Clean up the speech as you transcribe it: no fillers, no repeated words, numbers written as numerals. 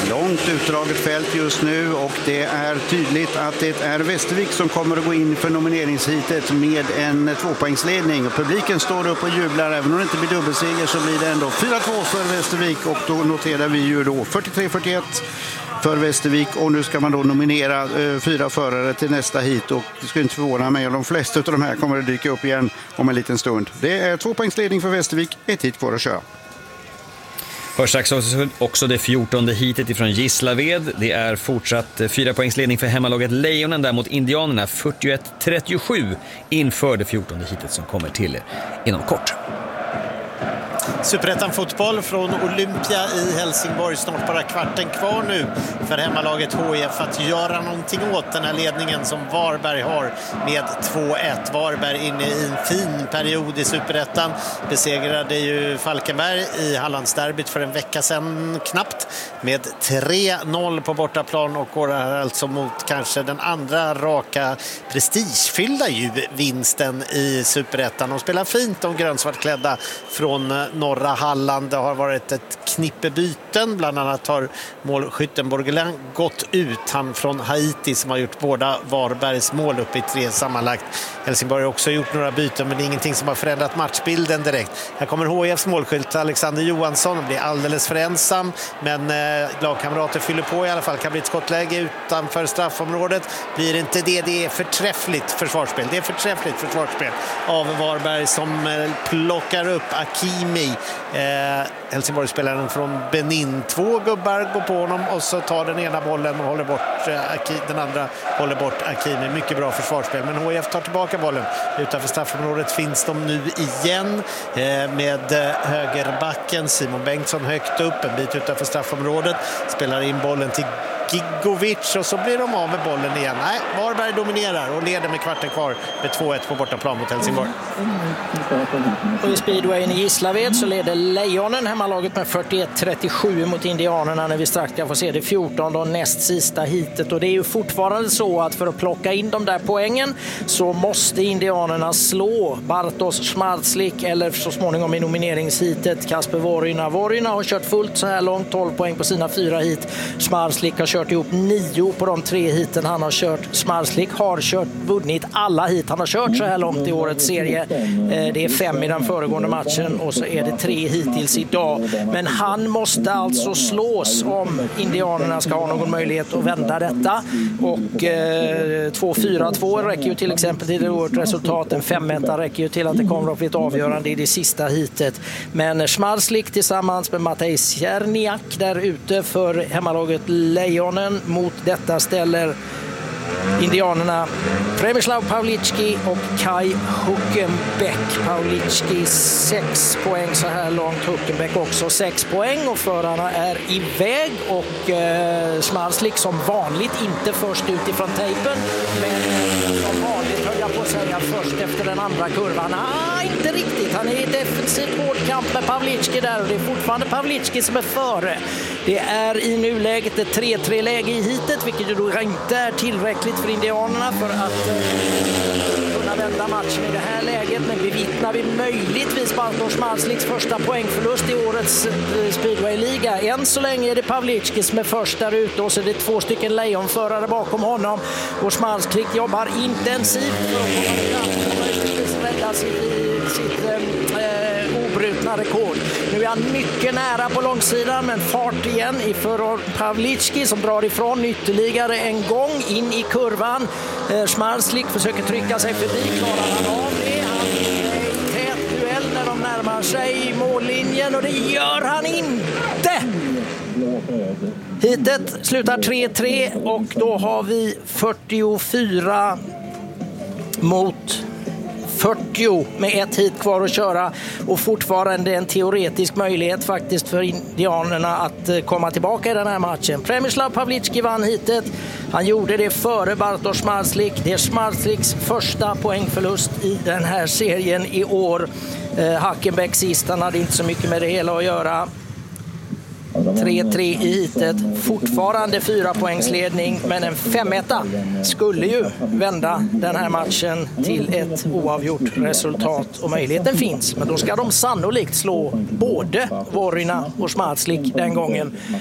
Långt utdraget fält just nu och det är tydligt att det är Västervik som kommer att gå in för nomineringshitet med en 2-poängsledning. Och publiken står upp och jublar. Även om det inte blir dubbelseger så blir det ändå 4-2 för Västervik och då noterar vi ju då 43-41 för Västervik och nu ska man då nominera 4 förare till nästa hit och det skulle inte förvåna mig om de flesta av de här kommer att dyka upp igen om en liten stund. Det är 2-poängsledning för Västervik, ett hit kvar att köra. Först också det 14:e hitet ifrån Gislaved. Det är fortsatt 4-poängsledning för hemmalaget Lejonen där mot Indianerna 41-37 inför det 14:e hitet som kommer till inom kort. Superettan fotboll från Olympia i Helsingborg. Snart bara kvarten kvar nu för hemmalaget HIF att göra någonting åt den här ledningen som Varberg har med 2-1. Varberg inne i en fin period i Superettan. Besegrade ju Falkenberg i Hallandsderbyt för en vecka sedan knappt med 3-0 på bortaplan och går alltså mot kanske den andra raka prestigefyllda vinsten i Superettan. De spelar fint, de grönsvartklädda från norra Halland. Det har varit ett knippe byten. Bland annat har målskytten Borgelin gått ut. Han från Haiti som har gjort båda Varbergs mål upp i 3 sammanlagt. Helsingborg har också gjort några byten men det är ingenting som har förändrat matchbilden direkt. Här kommer HIFs målskytt Alexander Johansson och blir alldeles för ensam. Men lagkamrater fyller på i alla fall. Kan bli ett skottläge utanför straffområdet. Blir inte det. Det är förträffligt försvarsspel. Det är förträffligt försvarsspel av Varberg som plockar upp Akimi. Helsingborgsspelaren från Benin. 2 gubbar går på honom och så tar den ena bollen och håller bort den andra håller bort Akimi. Mycket bra försvarsspel. Men HIF tar tillbaka bollen. Utanför straffområdet finns de nu igen med högerbacken Simon Bengtsson högt upp en bit utanför straffområdet. Spelar in bollen till Gigovic och så blir de av med bollen igen. Nej, Varberg dominerar och leder med kvarten kvar med 2-1 på bortaplan mot Helsingborg. Och i speedwayen i Gislaved så leder Lejonen hemmalaget med 41-37 mot Indianerna när vi strax ska få se det 14 och näst sista hitet. Och det är ju fortfarande så att för att plocka in de där poängen så måste Indianerna slå Bartosz Schmarzlik eller så småningom i nomineringshitet Kasper Vorina. Vorina har kört fullt så här långt, 12 poäng på sina 4 hit. Schmarzlik har kört ihop 9 på de 3 hiten han har kört. Schmarzlik har vunnit alla hit han har kört så här långt i årets serie. Det är 5 i den föregående matchen och så är det 3 hittills idag. Men han måste alltså slås om Indianerna ska ha någon möjlighet att vända detta. Och 2-4-2 räcker ju till exempel till ett resultat. En 5-1 räcker ju till att det kommer att bli ett avgörande i det sista hitet. Men Schmarzlik tillsammans med Matej Czerniak där ute för hemmalaget Lejonen. Mot detta ställer Indianerna Przemysław Pawlicki och Kai Huckenbeck. Pawlicki 6 poäng så här långt, Huckenbeck också 6 poäng och förarna är iväg och Schmarzlik som vanligt inte först ut ifrån tejpen men som vanligt höll jag på att säga först efter den andra kurvan. Nej, inte riktigt. Han är i defensivt hård kamp med Pawlicki där och det är fortfarande Pawlicki som är före. Det är i nuläget ett 3-3-läge i hitet vilket ju då inte är tillräckligt för Indianerna för att kunna vända matchen i det här läget. Men bevittnar vi möjligtvis Bartosz Schmarzliks första poängförlust i årets Speedway-liga. Än så länge är det Pawlicki som är först där ute och så är det 2 stycken lejonförare bakom honom. Och Schmarzlik jobbar intensivt för att komma rädda sitt obrutna rekord. Nu är han mycket nära på långsidan men fart igen för Pawlicki som drar ifrån ytterligare en gång in i kurvan. Schmarzlik försöker trycka sig förbi, klarar han av det. Han är i tät duell när de närmar sig mållinjen och det gör han inte! Hitet slutar 3-3 och då har vi 44 mot 40 med ett hit kvar att köra och fortfarande en teoretisk möjlighet faktiskt för Indianerna att komma tillbaka i den här matchen. Przemysław Pawlicki vann hitet. Han gjorde det före Bartosz Schmarzlik. Det är Schmarzliks första poängförlust i den här serien i år. Hackenbeck sist, han hade inte så mycket med det hela att göra. 3-3 i hitet, fortfarande 4 poängsledning men en 5-1 skulle ju vända den här matchen till ett oavgjort resultat och möjligheten finns, men då ska de sannolikt slå både Vorina och Schmarzlik den gången